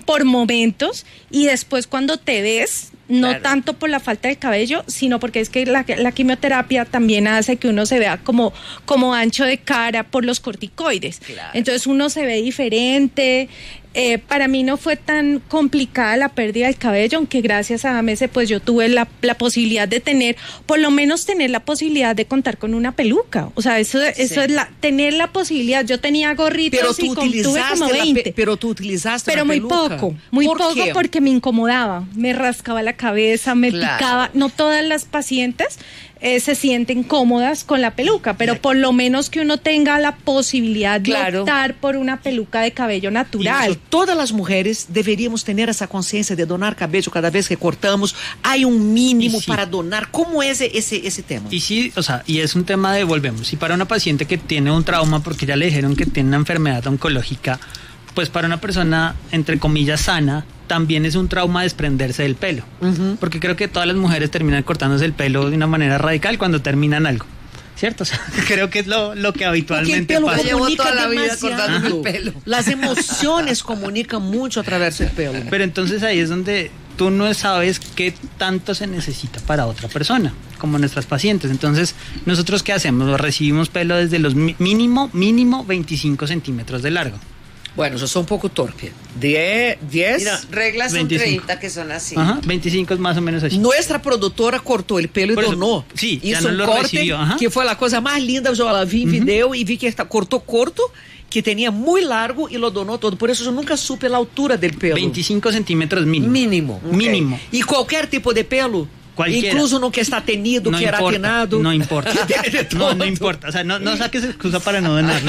por momentos, y después cuando te ves, no Claro. tanto por la falta de cabello, sino porque es que la quimioterapia también hace que uno se vea como ancho de cara por los corticoides. Claro. Entonces uno se ve diferente. Para mí no fue tan complicada la pérdida del cabello, aunque gracias a AMS pues yo tuve la posibilidad de tener, por lo menos tener la posibilidad de contar con una peluca. O sea, eso es tener la posibilidad. Yo tenía gorritos Pero y tuve utilizaste como 20. pero tú utilizaste Pero la muy peluca. poco ¿Por qué? porque me incomodaba, me rascaba la cabeza, me Claro. picaba. No todas las pacientes se sienten cómodas con la peluca, pero por lo menos que uno tenga la posibilidad de Claro. optar por una peluca de cabello natural. Isso, todas as mulheres deveríamos ter essa consciência de donar cabelo cada vez que cortamos. Hay un mínimo Y sí. para donar. ¿Cómo es ese tema? Y sí, o sea, y es un tema de, volvemos, si para una paciente que tiene un trauma porque ya le dijeron que tiene una enfermedad oncológica, pues para una persona, entre comillas, sana, también es un trauma desprenderse del pelo. Porque creo que todas las mujeres terminan cortándose el pelo de una manera radical cuando terminan algo, ¿cierto? O sea, creo que es lo que Porque el habitualmente pelo pasa. Llevo comunica toda la vida demasiado. cortándome el pelo. Las emociones comunican mucho a través del pelo. Pero entonces ahí es donde tú no sabes qué tanto se necesita para otra persona, como nuestras pacientes. Entonces, ¿nosotros qué hacemos? Recibimos pelo desde los mínimo 25 centímetros de largo. Bueno, yo soy un poco torpe. 10. Mira, reglas son 25. 30 que son así. Ajá, 25 es más o menos así. Nuestra produtora cortou el pelo e Por eso, donou. sí, Isso já um não lo corte recebió, ajá. que foi a coisa mais linda. Eu la vi em vídeo e vi que cortou corto, que tinha muito largo e lo donou todo. Por isso eu nunca supe a altura del pelo. 25 centímetros mínimo. Mínimo. ok. Mínimo. E qualquer tipo de pelo? Cualquiera. Incluso no que está tenido, No queratinado. importa, no importa. Que tiene de todo. No importa. O sea, no saques excusa para no donarlo.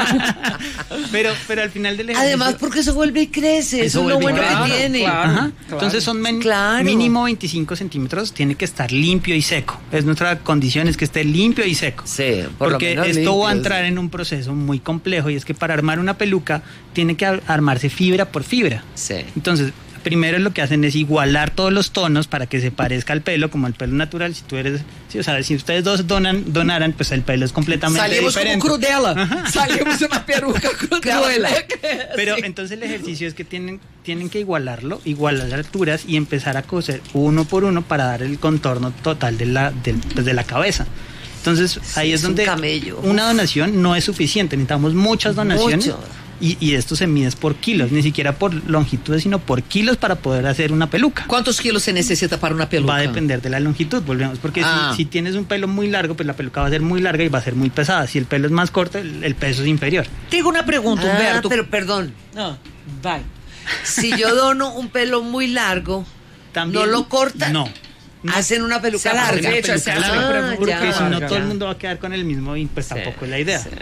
pero al final del ejercicio... Además, porque eso vuelve y crece. Eso es lo vuelve y bueno crece. que tiene. claro. Ajá. Entonces son Claro. mínimo 25 centímetros, tiene que estar limpio y seco. Es nuestra condición, es que esté limpio y seco. Sí, por lo Porque menos esto limpio, va a entrar sí. en un proceso muy complejo, y es que para armar una peluca tiene que armarse fibra por fibra. Sí. Entonces, primero lo que hacen es igualar todos los tonos para que se parezca al pelo, como el pelo natural. Si tú eres, sí, o sea, si ustedes dos donaran, pues el pelo es completamente Salimos diferente. como Crudela. Salimos una peruca Crudela. Pero entonces el ejercicio es que tienen que igualar las alturas y empezar a coser uno por uno para dar el contorno total de la cabeza. Entonces ahí es es un donde camello. una donación no es suficiente, necesitamos muchas donaciones. Mucho. Y esto se mide por kilos, ni siquiera por longitudes, sino por kilos para poder hacer una peluca. ¿Cuántos kilos se necesita para una peluca? Va a depender de la longitud, volvemos, porque si tienes un pelo muy largo, pues la peluca va a ser muy larga y va a ser muy pesada. Si el pelo es más corto, el peso es inferior. Tengo una pregunta, Humberto. Pero perdón, Vai. si yo dono un pelo muy largo, También, ¿no lo cortan? No. Hacen una peluca Se larga. alarga, Peluca se hace larga, una peluca porque ya. si no larga. todo el mundo va a quedar con el mismo y pues tampoco es la idea. Sí.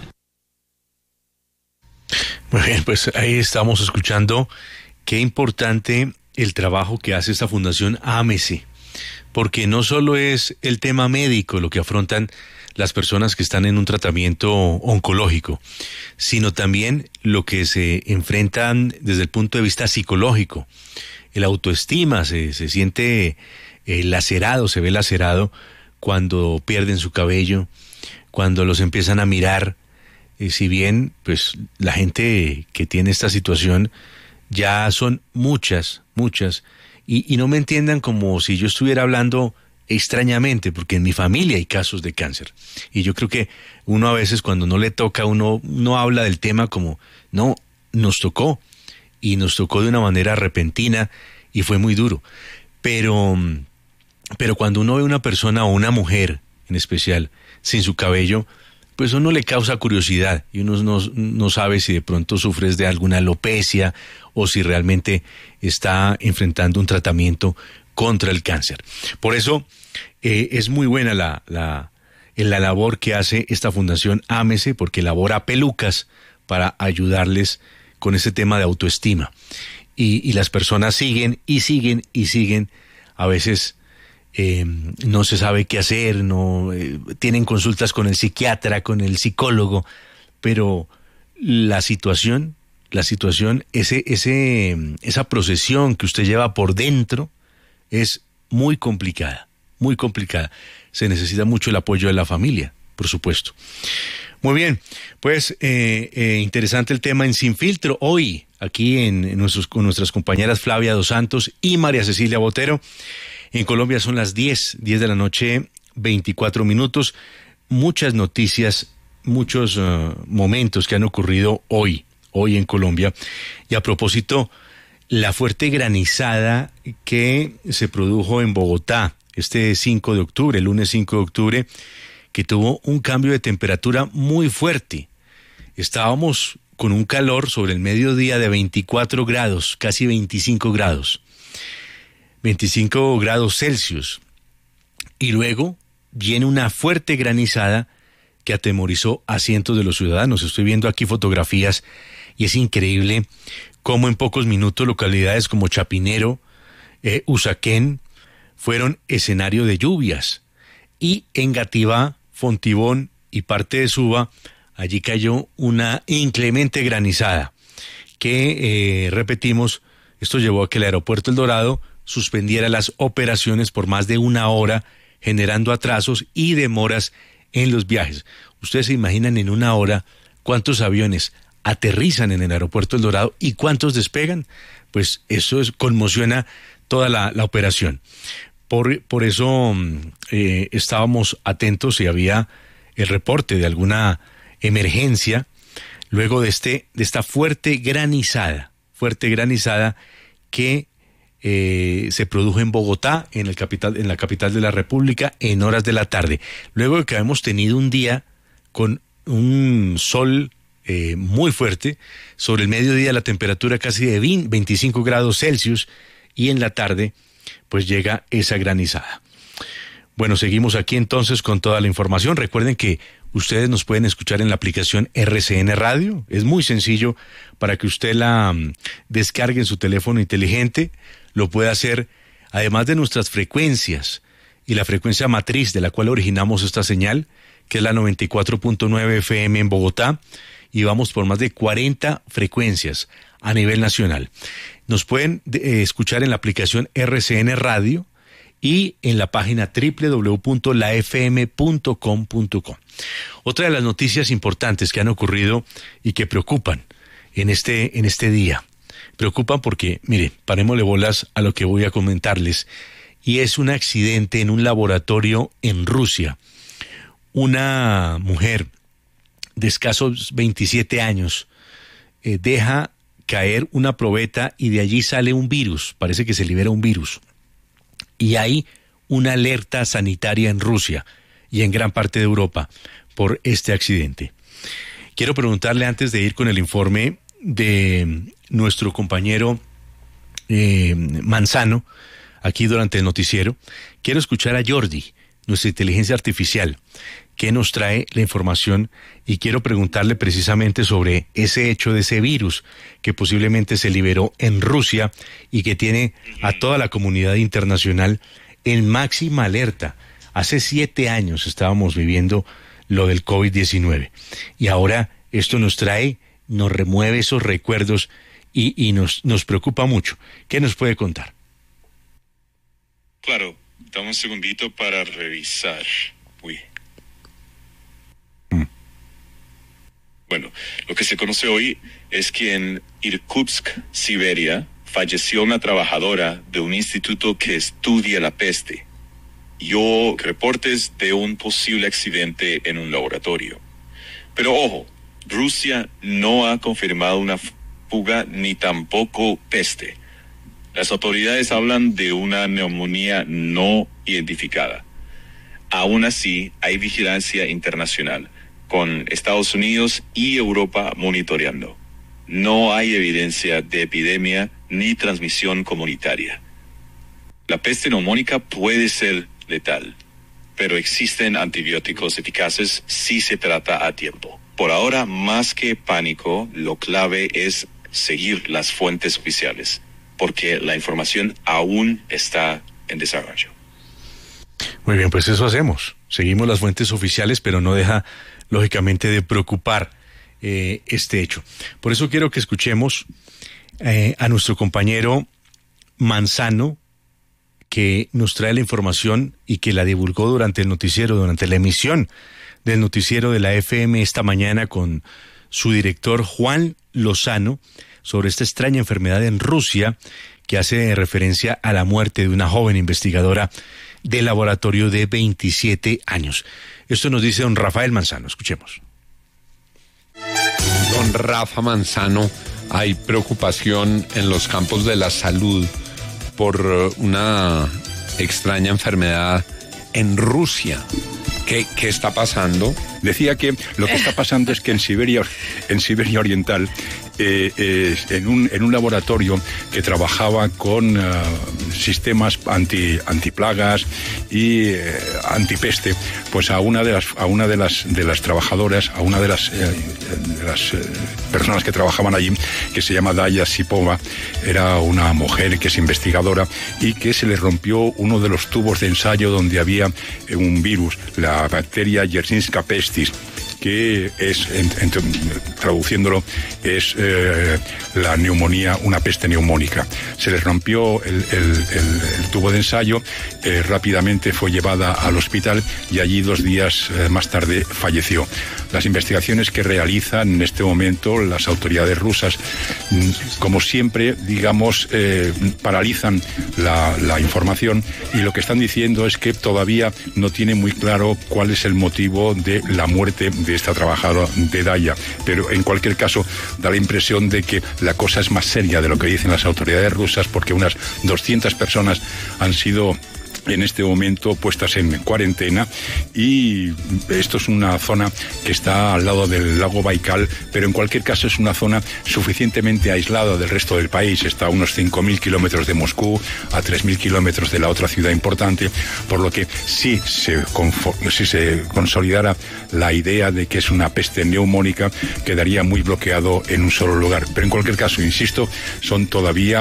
Muy bien, pues ahí estamos escuchando qué importante el trabajo que hace esta Fundación AMC, porque no solo es el tema médico lo que afrontan las personas que están en un tratamiento oncológico, sino también lo que se enfrentan desde el punto de vista psicológico. El autoestima se siente lacerado, se ve lacerado cuando pierden su cabello, cuando los empiezan a mirar. Si bien pues la gente que tiene esta situación ya son muchas, y no me entiendan como si yo estuviera hablando extrañamente, porque en mi familia hay casos de cáncer, y yo creo que uno a veces cuando no le toca, uno no habla del tema como, no, nos tocó, y nos tocó de una manera repentina, y fue muy duro, pero cuando uno ve una persona o una mujer en especial sin su cabello, pues uno le causa curiosidad y uno no sabe si de pronto sufres de alguna alopecia o si realmente está enfrentando un tratamiento contra el cáncer. Por eso es muy buena la labor que hace esta Fundación AMC, porque elabora pelucas para ayudarles con ese tema de autoestima. Y las personas siguen, a veces no se sabe qué hacer, tienen consultas con el psiquiatra, con el psicólogo, pero la situación, esa procesión que usted lleva por dentro es muy complicada. Se necesita mucho el apoyo de la familia, por supuesto. Muy bien, pues interesante el tema en Sin Filtro. Hoy, aquí con nuestras compañeras Flavia Dos Santos y María Cecilia Botero. En Colombia son las 10 de la noche, 24 minutos. Muchas noticias, muchos momentos que han ocurrido hoy en Colombia. Y a propósito, la fuerte granizada que se produjo en Bogotá este 5 de octubre, el lunes 5 de octubre, que tuvo un cambio de temperatura muy fuerte. Estábamos con un calor sobre el mediodía de 24 grados, casi 25 grados. 25 grados Celsius. Y luego viene una fuerte granizada que atemorizó a cientos de los ciudadanos. Estoy viendo aquí fotografías y es increíble cómo en pocos minutos localidades como Chapinero, Usaquén, fueron escenario de lluvias. Y en Gativá, Fontibón y parte de Suba, allí cayó una inclemente granizada que, repetimos, esto llevó a que el aeropuerto El Dorado suspendiera las operaciones por más de una hora, generando atrasos y demoras en los viajes. Ustedes se imaginan en una hora cuántos aviones aterrizan en el aeropuerto El Dorado y cuántos despegan. Pues eso conmociona toda la operación. Por eso estábamos atentos si había el reporte de alguna emergencia luego de esta fuerte granizada que se produjo en Bogotá, en la capital de la República, en horas de la tarde. Luego de que habíamos tenido un día con un sol muy fuerte, sobre el mediodía la temperatura casi de 25 grados Celsius y en la tarde pues llega esa granizada. Bueno, seguimos aquí entonces con toda la información. Recuerden que ustedes nos pueden escuchar en la aplicación RCN Radio. Es muy sencillo para que usted la descargue en su teléfono inteligente. Lo puede hacer además de nuestras frecuencias y la frecuencia matriz de la cual originamos esta señal, que es la 94.9 FM en Bogotá, y vamos por más de 40 frecuencias a nivel nacional. Nos pueden escuchar en la aplicación RCN Radio y en la página www.lafm.com.co. Otra de las noticias importantes que han ocurrido y que preocupan en este día. Preocupan porque, mire, parémosle bolas a lo que voy a comentarles. Y es un accidente en un laboratorio en Rusia. Una mujer de escasos 27 años deja caer una probeta y de allí sale un virus. Parece que se libera un virus. Y hay una alerta sanitaria en Rusia y en gran parte de Europa por este accidente. Quiero preguntarle antes de ir con el informe de nuestro compañero Manzano, aquí durante el noticiero, quiero escuchar a Jordi, nuestra inteligencia artificial, que nos trae la información, y quiero preguntarle precisamente sobre ese hecho de ese virus que posiblemente se liberó en Rusia y que tiene a toda la comunidad internacional en máxima alerta. Hace 7 años estábamos viviendo lo del COVID-19 y ahora esto nos remueve esos recuerdos y nos preocupa mucho. ¿Qué nos puede contar? Claro, dame un segundito para revisar. Uy. Bueno, lo que se conoce hoy es que en Irkutsk, Siberia, falleció una trabajadora de un instituto que estudia la peste. Y hubo reportes de un posible accidente en un laboratorio. Pero ojo, Rusia no ha confirmado una fuga ni tampoco peste. Las autoridades hablan de una neumonía no identificada. Aún así, hay vigilancia internacional, con Estados Unidos y Europa monitoreando. No hay evidencia de epidemia ni transmisión comunitaria. La peste neumónica puede ser letal, pero existen antibióticos eficaces si se trata a tiempo. Por ahora, más que pánico, lo clave es seguir las fuentes oficiales, porque la información aún está en desarrollo. Muy bien, pues eso hacemos. Seguimos las fuentes oficiales, pero no deja, lógicamente, de preocupar este hecho. Por eso quiero que escuchemos a nuestro compañero Manzano, que nos trae la información y que la divulgó durante el noticiero, durante la emisión del noticiero de la FM esta mañana con su director Juan Lozano sobre esta extraña enfermedad en Rusia que hace referencia a la muerte de una joven investigadora del laboratorio de 27 años. Esto nos dice don Rafael Manzano. Escuchemos. Don Rafa Manzano, hay preocupación en los campos de la salud por una extraña enfermedad en Rusia. ¿Qué está pasando? Decía que lo que está pasando es que en Siberia Oriental, en un laboratorio que trabajaba con sistemas antiplagas y antipeste, pues a una de las trabajadoras, a una de las personas que trabajaban allí, que se llama Daya Sipova, era una mujer que es investigadora y que se le rompió uno de los tubos de ensayo donde había un virus, la bacteria Yersinia pestis, que es, traduciéndolo, es la neumonía, una peste neumónica. Se les rompió el tubo de ensayo, rápidamente fue llevada al hospital y allí 2 días más tarde falleció. Las investigaciones que realizan en este momento las autoridades rusas, como siempre, digamos, paralizan la información, y lo que están diciendo es que todavía no tienen muy claro cuál es el motivo de la muerte de esta trabajadora, de Daya, pero en cualquier caso da la impresión de que la cosa es más seria de lo que dicen las autoridades rusas, porque unas 200 personas han sido en este momento puestas en cuarentena, y esto es una zona que está al lado del lago Baikal, pero en cualquier caso es una zona suficientemente aislada del resto del país. Está a unos 5.000 kilómetros de Moscú, a 3.000 kilómetros de la otra ciudad importante, por lo que si se consolidara la idea de que es una peste neumónica, quedaría muy bloqueado en un solo lugar. Pero en cualquier caso, insisto, son todavía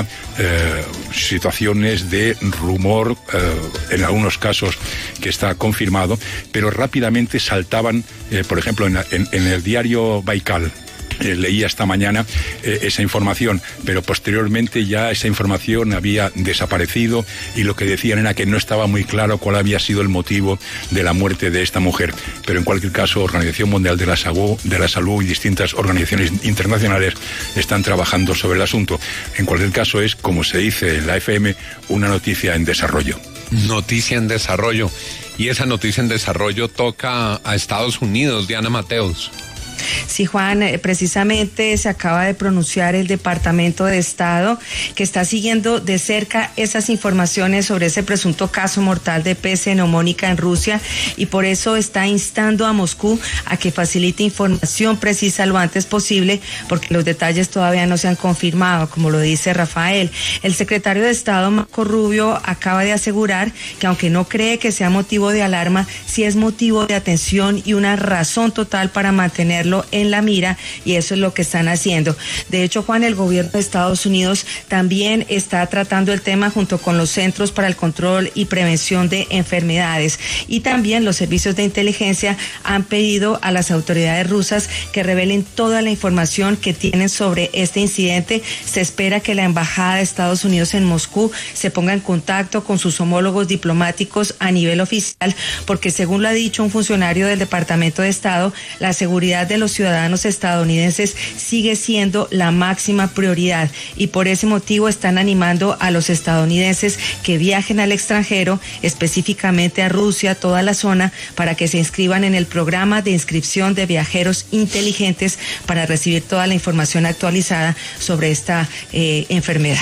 situaciones de rumor, en algunos casos que está confirmado, pero rápidamente saltaban, por ejemplo, en el diario Baikal. Leía esta mañana esa información, pero posteriormente ya esa información había desaparecido, y lo que decían era que no estaba muy claro cuál había sido el motivo de la muerte de esta mujer. Pero en cualquier caso, Organización Mundial de la Salud y distintas organizaciones internacionales están trabajando sobre el asunto. En cualquier caso, es, como se dice en la FM, una noticia en desarrollo. Noticia en desarrollo. Y esa noticia en desarrollo toca a Estados Unidos, Diana Mateos. Sí, Juan, precisamente se acaba de pronunciar el Departamento de Estado, que está siguiendo de cerca esas informaciones sobre ese presunto caso mortal de peste neumónica en Rusia, y por eso está instando a Moscú a que facilite información precisa lo antes posible, porque los detalles todavía no se han confirmado, como lo dice Rafael. El secretario de Estado, Marco Rubio, acaba de asegurar que, aunque no cree que sea motivo de alarma, sí es motivo de atención y una razón total para mantenerlo en la mira, y eso es lo que están haciendo. De hecho, Juan, el gobierno de Estados Unidos también está tratando el tema junto con los Centros para el Control y Prevención de Enfermedades, y también los servicios de inteligencia han pedido a las autoridades rusas que revelen toda la información que tienen sobre este incidente. Se espera que la Embajada de Estados Unidos en Moscú se ponga en contacto con sus homólogos diplomáticos a nivel oficial, porque, según lo ha dicho un funcionario del Departamento de Estado, la seguridad de los ciudadanos estadounidenses sigue siendo la máxima prioridad, y por ese motivo están animando a los estadounidenses que viajen al extranjero, específicamente a Rusia, toda la zona, para que se inscriban en el programa de inscripción de viajeros inteligentes para recibir toda la información actualizada sobre esta enfermedad.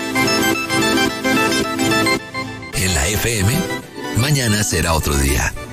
En la FM, mañana será otro día.